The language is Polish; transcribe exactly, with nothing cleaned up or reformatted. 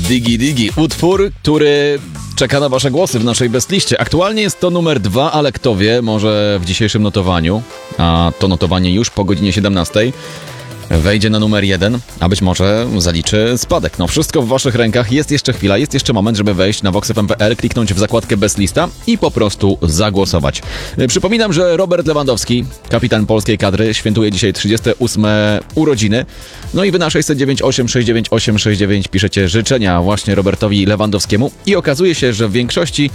Digi Digi. Utwór, który czeka na wasze głosy w naszej bestliście. Aktualnie jest to numer dwa, ale kto wie, może w dzisiejszym notowaniu, a to notowanie już po godzinie siedemnastej, wejdzie na numer jeden, a być może zaliczy spadek. No wszystko w waszych rękach, jest jeszcze chwila, jest jeszcze moment, żeby wejść na vox f m kropka p l, kliknąć w zakładkę Bestlista i po prostu zagłosować. Przypominam, że Robert Lewandowski, kapitan polskiej kadry, świętuje dzisiaj trzydzieste ósme urodziny. No i wy na sześć dziewięć osiem sześć dziewięć osiem sześć dziewięć piszecie życzenia właśnie Robertowi Lewandowskiemu i okazuje się, że w większości